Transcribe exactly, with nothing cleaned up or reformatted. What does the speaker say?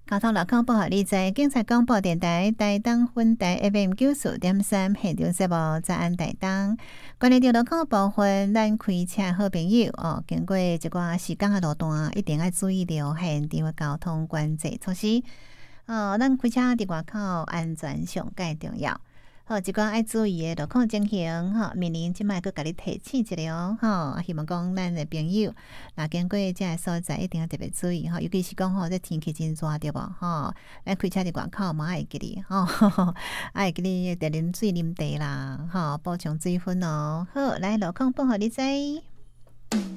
交通路况报予你知，警察广播电台台东分台 F M 九四点三现场节目早安台东。关于到路况部分，咱开车好朋友哦，经过一寡时间的路段，一定要注意留现场交通管制措施。哦，咱开车伫外口安全上介重要。好，一寡爱注意的路况情形，吼，明年即摆佫甲你提醒一下哦，吼，希望讲咱的朋友，若经过遮个所在，一定要特别注意吼，尤其是讲吼，这天气真热对无吼，咱开车伫外口嘛爱记哩吼，爱记哩得啉水啉茶啦，吼，补充水分哦。好，来路况报互你知。